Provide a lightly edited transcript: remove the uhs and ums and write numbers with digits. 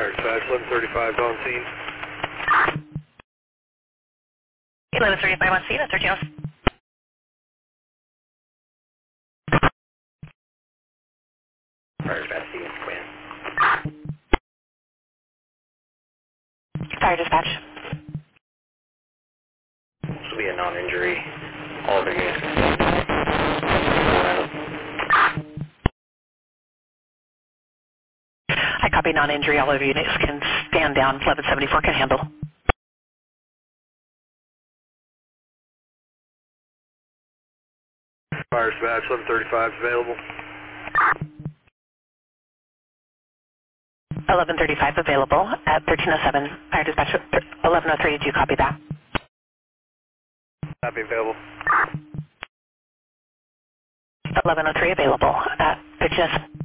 Fire dispatch, 1135 on scene. 1135 on scene, 13. Fire dispatch, Stevens, command. Fire dispatch. This will be a non-injury. All of the units can stand down. I copy non-injury. All of your units can stand down. 1174 can handle. Fire dispatch, 1135 is available. 1135 available at 1307. Fire dispatch 1103. Do you copy that? Copy, available. 1103 available at 1307.